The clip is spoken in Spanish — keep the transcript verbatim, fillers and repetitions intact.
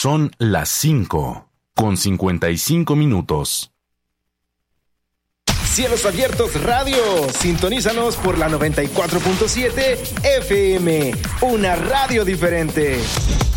Son las cinco con cincuenta y cinco minutos. Cielos Abiertos Radio, sintonízanos por la noventa y cuatro punto siete F M, una radio diferente.